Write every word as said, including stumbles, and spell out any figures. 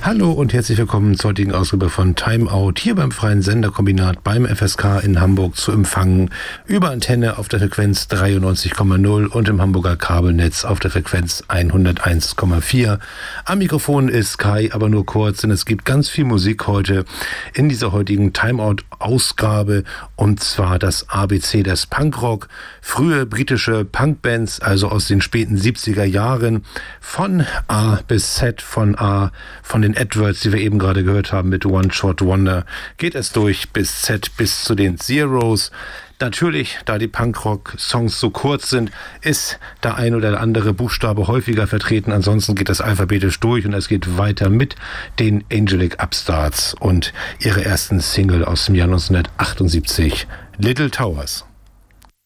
Hallo und herzlich willkommen zur heutigen Ausgabe von Time Out hier beim Freien Senderkombinat beim F S K in Hamburg zu empfangen über Antenne auf der Frequenz dreiundneunzig Komma null und im Hamburger Kabelnetz auf der Frequenz hunderteins Komma vier. Am Mikrofon ist Kai, aber nur kurz, denn es gibt ganz viel Musik heute in dieser heutigen Time Out Ausgabe, und zwar das A B C des Punkrock, frühe britische Punkbands, also aus den späten siebziger Jahren, von A bis Z, von A, von den Edwards, die wir eben gerade gehört haben mit One Shot Wonder, geht es durch bis Z, bis zu den Zeros. Natürlich, da die Punkrock-Songs so kurz sind, ist der ein oder andere Buchstabe häufiger vertreten. Ansonsten geht das alphabetisch durch und es geht weiter mit den Angelic Upstarts und ihrer ersten Single aus dem Jahr neunzehnhundertachtundsiebzig, Little Towers.